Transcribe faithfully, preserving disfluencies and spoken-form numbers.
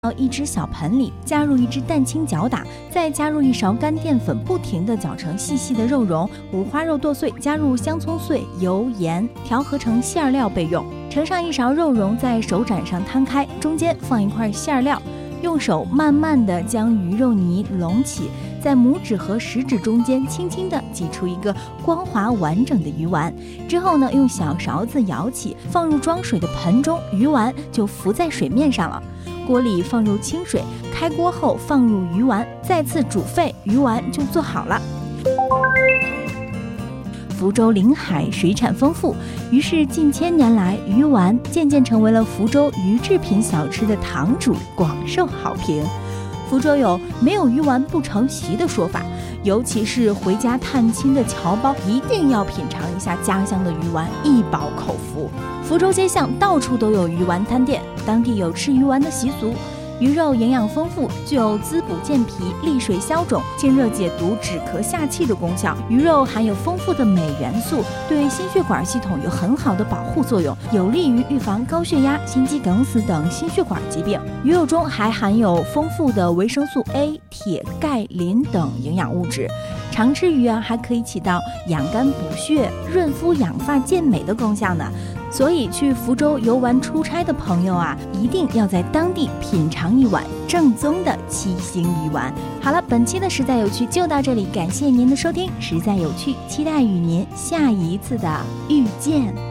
到一只小盆里，加入一只蛋清搅打，再加入一勺干淀粉，不停地搅成细细的肉蓉，五花肉剁碎，加入香葱碎、油、盐，调和成馅料备用。盛上一勺肉蓉，在手掌上摊开，中间放一块馅料，用手慢慢地将鱼肉泥隆起，在拇指和食指中间轻轻地挤出一个光滑完整的鱼丸。之后呢，用小勺子舀起，放入装水的盆中，鱼丸就浮在水面上了。锅里放入清水，开锅后放入鱼丸，再次煮沸，鱼丸就做好了。福州临海水产丰富，于是近千年来，鱼丸渐渐成为了福州鱼制品小吃的堂主，广受好评。福州有没有鱼丸不成席的说法，尤其是回家探亲的侨胞一定要品尝一下家乡的鱼丸，一饱口福。福州街巷到处都有鱼丸摊店，当地有吃鱼丸的习俗。鱼肉营养丰富，具有滋补健脾、利水消肿、清热解毒、止咳下气的功效。鱼肉含有丰富的镁元素，对心血管系统有很好的保护作用，有利于预防高血压、心肌梗死等心血管疾病。鱼肉中还含有丰富的维生素 A、铁、钙、磷等营养物质。常吃鱼啊，还可以起到养肝补血、润肤养发健美的功效呢。所以去福州游玩出差的朋友啊，一定要在当地品尝一碗正宗的七星鱼丸。好了，本期的实在有趣就到这里，感谢您的收听，实在有趣，期待与您下一次的遇见。